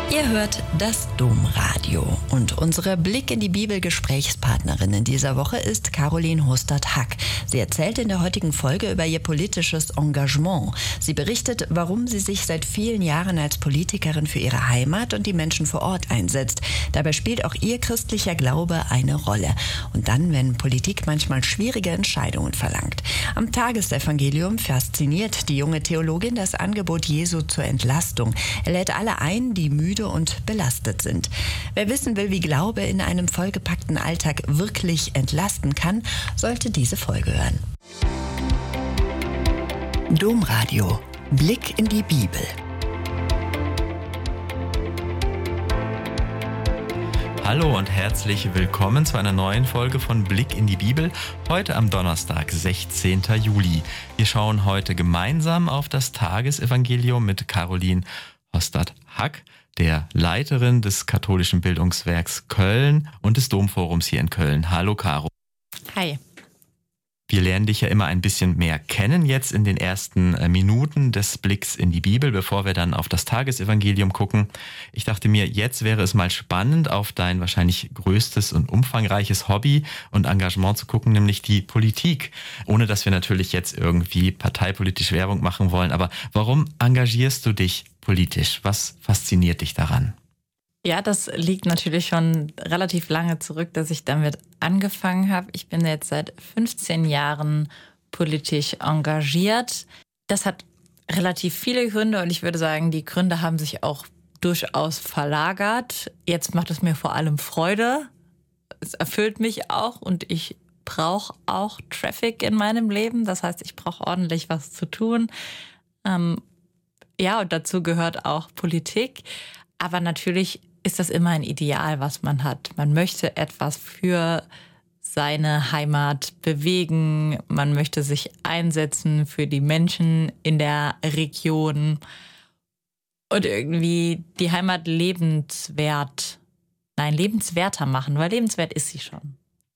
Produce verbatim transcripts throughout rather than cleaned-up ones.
Ihr hört das Domradio und unsere Blick in die Bibel Gesprächspartnerin in dieser Woche ist Caroline Hustert-Hack. Sie erzählt in der heutigen Folge über ihr politisches Engagement. Sie berichtet, warum sie sich seit vielen Jahren als Politikerin für ihre Heimat und die Menschen vor Ort einsetzt. Dabei spielt auch ihr christlicher Glaube eine Rolle. Und dann, wenn Politik manchmal schwierige Entscheidungen verlangt. Am Tagesevangelium fasziniert die junge Theologin das Angebot Jesu zur Entlastung. Er lädt alle ein, die müde und belastet sind. Wer wissen will, wie Glaube in einem vollgepackten Alltag wirklich entlasten kann, sollte diese Folge hören. Domradio. Blick in die Bibel. Hallo und herzlich willkommen zu einer neuen Folge von Blick in die Bibel, heute am Donnerstag, sechzehnten Juli. Wir schauen heute gemeinsam auf das Tagesevangelium mit Caroline Hustert-Hack, der Leiterin des katholischen Bildungswerks Köln und des Domforums hier in Köln. Hallo Caro. Hi. Wir lernen dich ja immer ein bisschen mehr kennen jetzt in den ersten Minuten des Blicks in die Bibel, bevor wir dann auf das Tagesevangelium gucken. Ich dachte mir, jetzt wäre es mal spannend, auf dein wahrscheinlich größtes und umfangreiches Hobby und Engagement zu gucken, nämlich die Politik. Ohne dass wir natürlich jetzt irgendwie parteipolitisch Werbung machen wollen. Aber warum engagierst du dich politisch? Was fasziniert dich daran? Ja, das liegt natürlich schon relativ lange zurück, dass ich damit angefangen habe. Ich bin jetzt seit fünfzehn Jahren politisch engagiert. Das hat relativ viele Gründe und ich würde sagen, die Gründe haben sich auch durchaus verlagert. Jetzt macht es mir vor allem Freude. Es erfüllt mich auch und ich brauche auch Traffic in meinem Leben. Das heißt, ich brauche ordentlich was zu tun. Ähm, ja, und dazu gehört auch Politik. Aber natürlich ist das immer ein Ideal, was man hat. Man möchte etwas für seine Heimat bewegen. Man möchte sich einsetzen für die Menschen in der Region und irgendwie die Heimat lebenswert, nein, lebenswerter machen, weil lebenswert ist sie schon.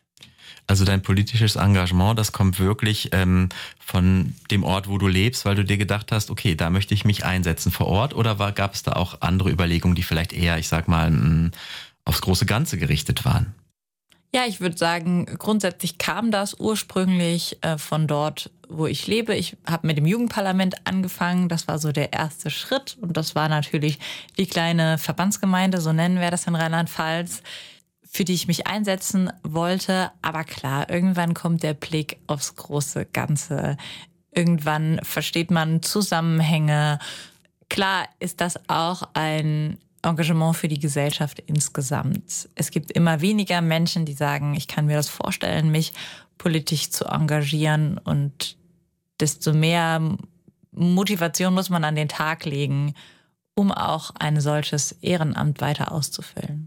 Also dein politisches Engagement, das kommt wirklich ähm, von dem Ort, wo du lebst, weil du dir gedacht hast, okay, da möchte ich mich einsetzen vor Ort, oder war, gab es da auch andere Überlegungen, die vielleicht eher, ich sag mal, mh, aufs große Ganze gerichtet waren? Ja, ich würde sagen, grundsätzlich kam das ursprünglich äh, von dort, wo ich lebe. Ich habe mit dem Jugendparlament angefangen, das war so der erste Schritt und das war natürlich die kleine Verbandsgemeinde, so nennen wir das in Rheinland-Pfalz, für die ich mich einsetzen wollte. Aber klar, irgendwann kommt der Blick aufs große Ganze. Irgendwann versteht man Zusammenhänge. Klar ist das auch ein Engagement für die Gesellschaft insgesamt. Es gibt immer weniger Menschen, die sagen, ich kann mir das vorstellen, mich politisch zu engagieren. Und desto mehr Motivation muss man an den Tag legen, um auch ein solches Ehrenamt weiter auszufüllen.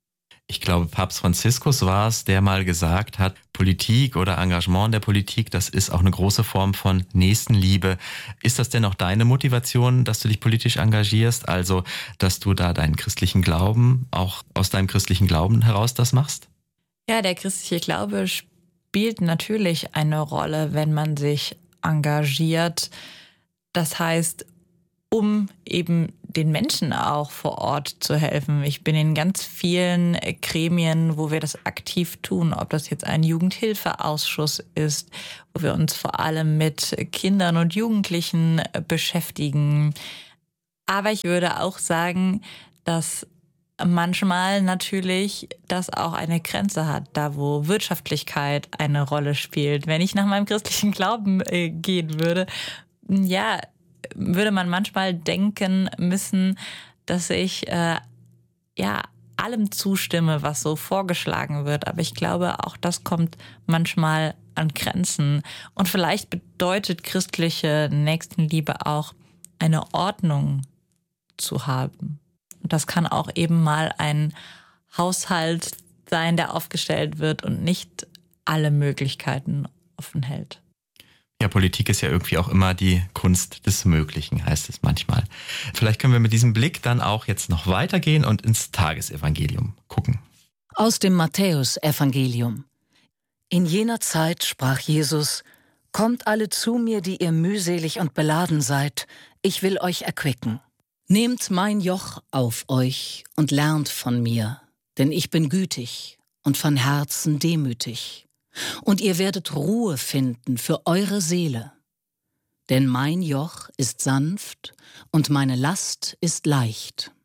Ich glaube, Papst Franziskus war es, der mal gesagt hat, Politik oder Engagement in der Politik, das ist auch eine große Form von Nächstenliebe. Ist das denn auch deine Motivation, dass du dich politisch engagierst? Also, dass du da deinen christlichen Glauben, auch aus deinem christlichen Glauben heraus das machst? Ja, der christliche Glaube spielt natürlich eine Rolle, wenn man sich engagiert. Das heißt, um eben den Menschen auch vor Ort zu helfen. Ich bin in ganz vielen Gremien, wo wir das aktiv tun, ob das jetzt ein Jugendhilfeausschuss ist, wo wir uns vor allem mit Kindern und Jugendlichen beschäftigen. Aber ich würde auch sagen, dass manchmal natürlich das auch eine Grenze hat, da wo Wirtschaftlichkeit eine Rolle spielt. Wenn ich nach meinem christlichen Glauben äh, gehen würde, ja, würde man manchmal denken müssen, dass ich äh, ja allem zustimme, was so vorgeschlagen wird. Aber ich glaube, auch das kommt manchmal an Grenzen. Und vielleicht bedeutet christliche Nächstenliebe auch, eine Ordnung zu haben. Und das kann auch eben mal ein Haushalt sein, der aufgestellt wird und nicht alle Möglichkeiten offen hält. Ja, Politik ist ja irgendwie auch immer die Kunst des Möglichen, heißt es manchmal. Vielleicht können wir mit diesem Blick dann auch jetzt noch weitergehen und ins Tagesevangelium gucken. Aus dem Matthäusevangelium. In jener Zeit sprach Jesus: Kommt alle zu mir, die ihr mühselig und beladen seid, ich will euch erquicken. Nehmt mein Joch auf euch und lernt von mir, denn ich bin gütig und von Herzen demütig, und ihr werdet Ruhe finden für eure Seele. Denn mein Joch ist sanft und meine Last ist leicht.